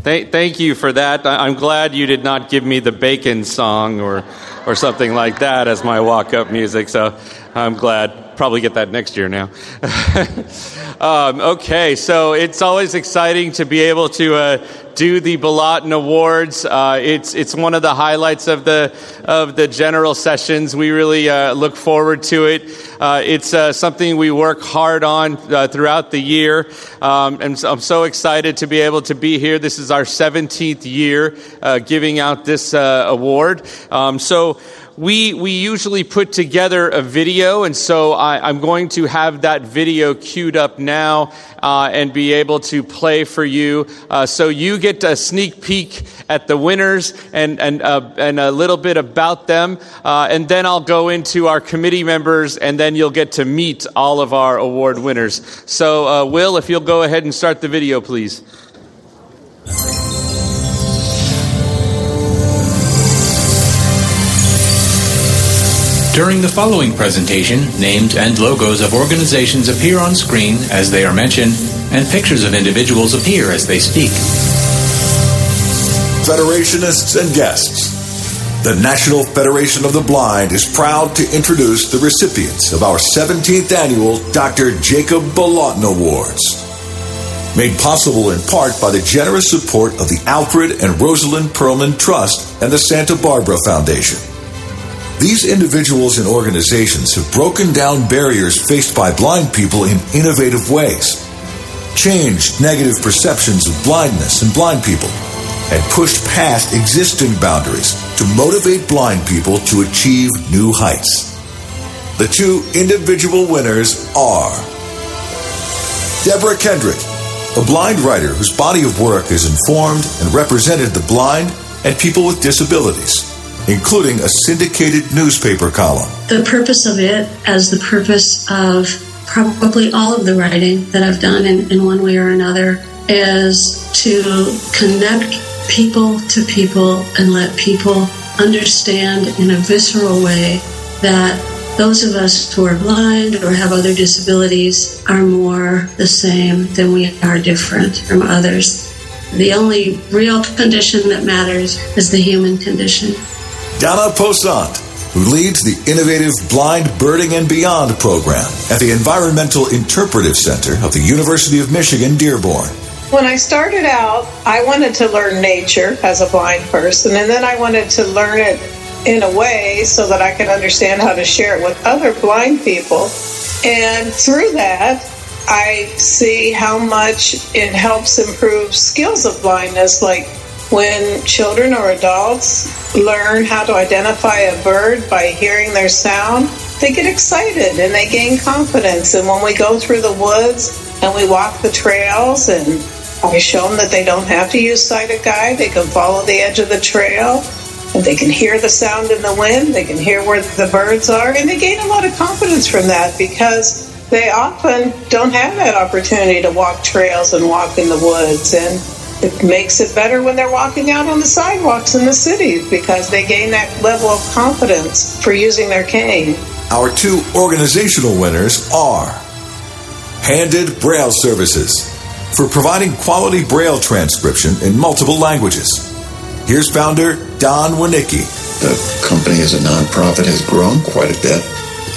Thank you for that. I'm glad you did not give me the Bacon song or something like that as my walk-up music, so I'm glad. Probably get that next year now. Okay, so it's always exciting to be able to do the Balaton Awards. It's one of the highlights of the general sessions. We really look forward to it. It's something we work hard on throughout the year, and so I'm so excited to be able to be here. This is our 17th year giving out this award. So we usually put together a video, and so I'm going to have that video queued up now and be able to play for you. So you get a sneak peek at the winners and a little bit about them, and then I'll go into our committee members, and then you'll get to meet all of our award winners. So Will, if you'll go ahead and start the video, please. During the following presentation, names and logos of organizations appear on screen as they are mentioned, and pictures of individuals appear as they speak. Federationists and guests, the National Federation of the Blind is proud to introduce the recipients of our 17th annual Dr. Jacob Balaton Awards. Made possible in part by the generous support of the Alfred and Rosalind Perlman Trust and the Santa Barbara Foundation. These individuals and organizations have broken down barriers faced by blind people in innovative ways, changed negative perceptions of blindness and blind people, and pushed past existing boundaries to motivate blind people to achieve new heights. The two individual winners are Deborah Kendrick, a blind writer whose body of work has informed and represented the blind and people with disabilities, including a syndicated newspaper column. The purpose of it, as the purpose of probably all of the writing that I've done in one way or another, is to connect people to people and let people understand in a visceral way that those of us who are blind or have other disabilities are more the same than we are different from others. The only real condition that matters is the human condition. Donna Posant, who leads the innovative Blind Birding and Beyond program at the Environmental Interpretive Center of the University of Michigan, Dearborn. When I started out, I wanted to learn nature as a blind person, and then I wanted to learn it in a way so that I could understand how to share it with other blind people. And through that, I see how much it helps improve skills of blindness, like when children or adults learn how to identify a bird by hearing their sound, they get excited and they gain confidence. And when we go through the woods and we walk the trails, and I show them that they don't have to use sighted guide, they can follow the edge of the trail, and they can hear the sound in the wind, they can hear where the birds are, and they gain a lot of confidence from that because they often don't have that opportunity to walk trails and walk in the woods. And it makes it better when they're walking out on the sidewalks in the cities because they gain that level of confidence for using their cane. Our two organizational winners are Handed Braille Services, for providing quality Braille transcription in multiple languages. Here's founder Don Winicki. The company as a nonprofit has grown quite a bit,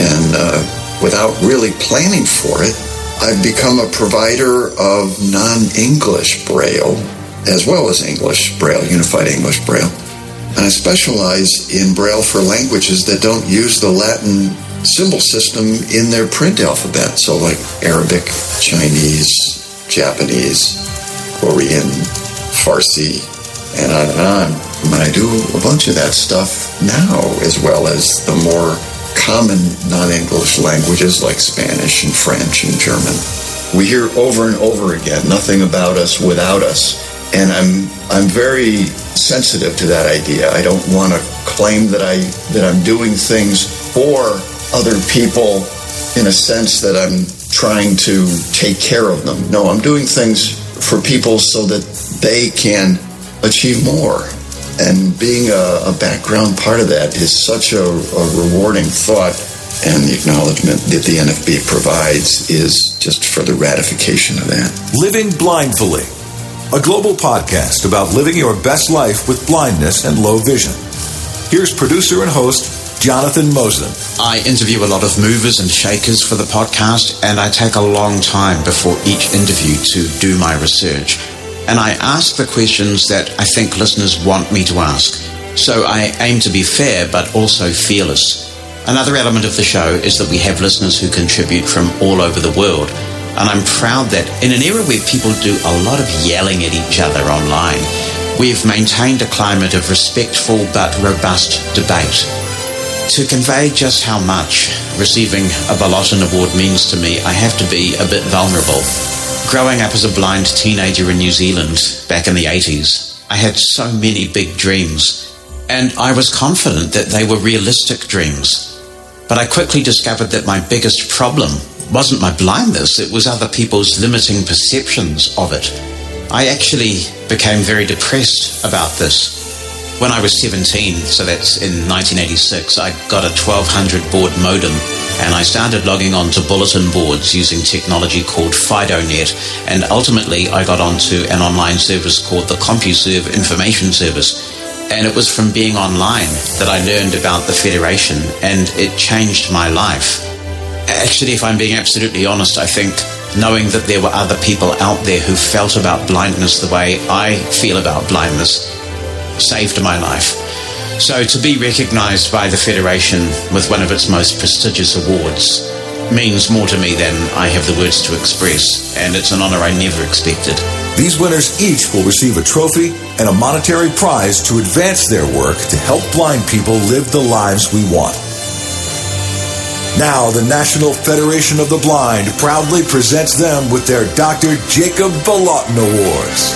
and without really planning for it, I've become a provider of non-English Braille, as well as English Braille, Unified English Braille. And I specialize in Braille for languages that don't use the Latin symbol system in their print alphabet. So like Arabic, Chinese, Japanese, Korean, Farsi, and on and on. And I do a bunch of that stuff now, as well as the more common non-English languages like Spanish and French and German. We hear over and over again, nothing about us without us. And I'm very sensitive to that idea. I don't want to claim that I'm doing things for other people in a sense that I'm trying to take care of them. No, I'm doing things for people so that they can achieve more. And being a background part of that is such a rewarding thought, and the acknowledgement that the NFB provides is just for the ratification of that. Living Blindfully, a global podcast about living your best life with blindness and low vision. Here's producer and host, Jonathan Mosen. I interview a lot of movers and shakers for the podcast, and I take a long time before each interview to do my research. And I ask the questions that I think listeners want me to ask. So I aim to be fair, but also fearless. Another element of the show is that we have listeners who contribute from all over the world. And I'm proud that in an era where people do a lot of yelling at each other online, we've maintained a climate of respectful but robust debate. To convey just how much receiving a Bolotin Award means to me, I have to be a bit vulnerable. Growing up as a blind teenager in New Zealand back in the 80s, I had so many big dreams, and I was confident that they were realistic dreams. But I quickly discovered that my biggest problem wasn't my blindness, it was other people's limiting perceptions of it. I actually became very depressed about this. When I was 17, so that's in 1986, I got a 1200 baud modem, and I started logging on to bulletin boards using technology called FidoNet, and ultimately I got onto an online service called the CompuServe Information Service. And it was from being online that I learned about the Federation, and it changed my life. Actually, if I'm being absolutely honest, I think knowing that there were other people out there who felt about blindness the way I feel about blindness saved my life. So to be recognized by the Federation with one of its most prestigious awards means more to me than I have the words to express, and it's an honor I never expected. These winners each will receive a trophy and a monetary prize to advance their work to help blind people live the lives we want. Now, the National Federation of the Blind proudly presents them with their Dr. Jacob Bolotin Awards.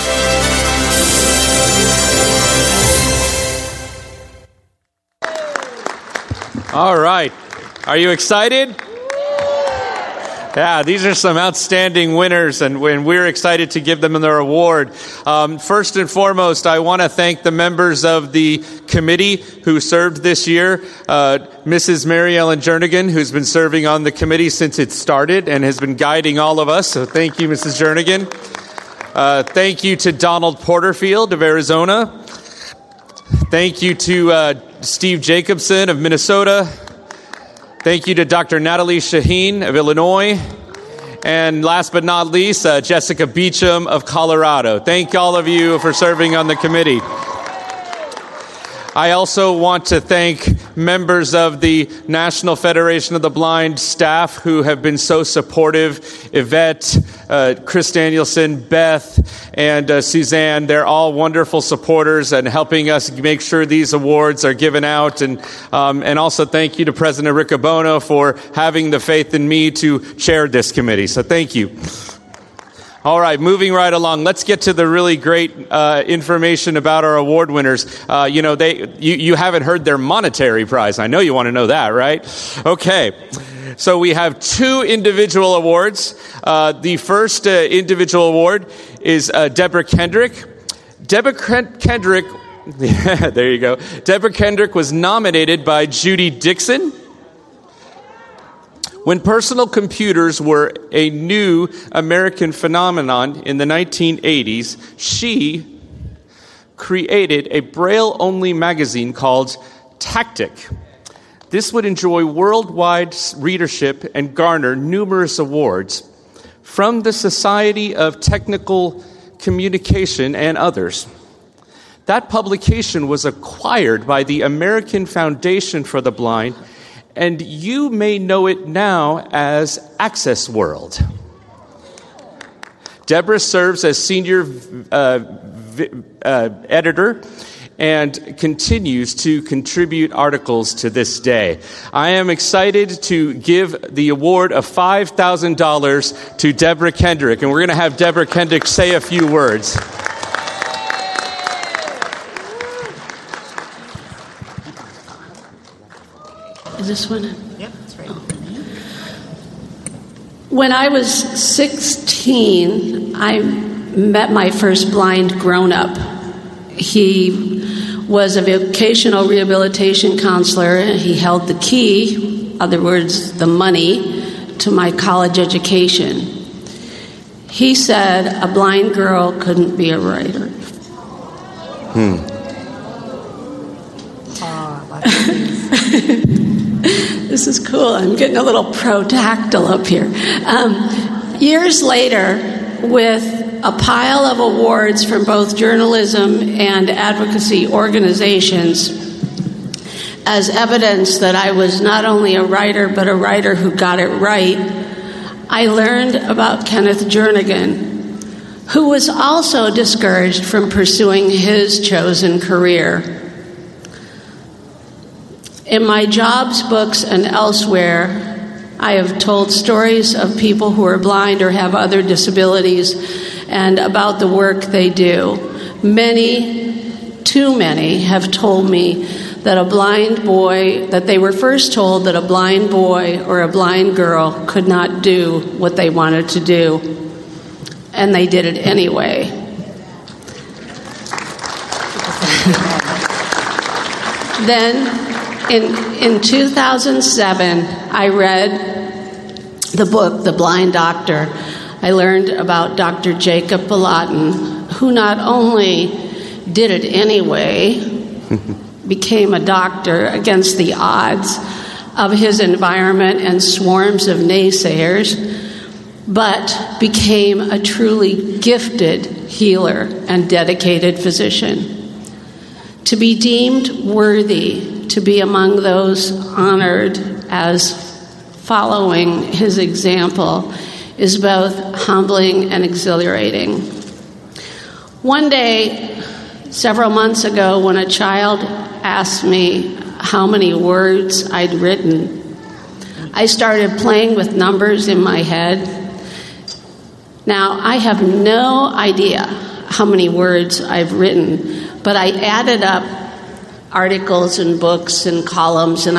All right. Are you excited? Yeah, these are some outstanding winners, and we're excited to give them their award. First and foremost, I want to thank the members of the committee who served this year. Mrs. Mary Ellen Jernigan, who's been serving on the committee since it started and has been guiding all of us. So thank you, Mrs. Jernigan. Thank you to Donald Porterfield of Arizona. Thank you to Steve Jacobson of Minnesota. Thank you to Dr. Natalie Shaheen of Illinois. And last but not least, Jessica Beecham of Colorado. Thank all of you for serving on the committee. I also want to thank members of the National Federation of the Blind staff who have been so supportive. Yvette, Chris Danielson, Beth, and Suzanne. They're all wonderful supporters and helping us make sure these awards are given out. And also thank you to President Riccobono for having the faith in me to chair this committee. So thank you. All right, moving right along. Let's get to the really great information about our award winners. You haven't heard their monetary prize. I know you want to know that, right? Okay. So we have two individual awards. The first individual award is Deborah Kendrick. Deborah Kendrick, there you go. Deborah Kendrick was nominated by Judy Dixon. When personal computers were a new American phenomenon in the 1980s, she created a Braille-only magazine called Tactic. This would enjoy worldwide readership and garner numerous awards from the Society of Technical Communication and others. That publication was acquired by the American Foundation for the Blind, and you may know it now as Access World. Deborah serves as senior editor and continues to contribute articles to this day. I am excited to give the award of $5,000 to Deborah Kendrick, and we're going to have Deborah Kendrick say a few words. Is this one? Yep, that's right. When I was 16, I met my first blind grown-up. He was a vocational rehabilitation counselor. He held the key, in other words, the money, to my college education. He said a blind girl couldn't be a writer. This is cool. I'm getting a little pro-tactile up here. Years later, with a pile of awards from both journalism and advocacy organizations as evidence that I was not only a writer, but a writer who got it right, I learned about Kenneth Jernigan, who was also discouraged from pursuing his chosen career. In my jobs, books, and elsewhere, I have told stories of people who are blind or have other disabilities and about the work they do. Many, too many, have told me that they were first told that a blind boy or a blind girl could not do what they wanted to do, and they did it anyway. Then, in 2007, I read the book, The Blind Doctor. I learned about Dr. Jacob Bolotin, who not only did it anyway, became a doctor against the odds of his environment and swarms of naysayers, but became a truly gifted healer and dedicated physician. To be deemed worthy to be among those honored as following his example is both humbling and exhilarating. One day, several months ago, when a child asked me how many words I'd written, I started playing with numbers in my head. Now, I have no idea how many words I've written, but I added up articles and books and columns, and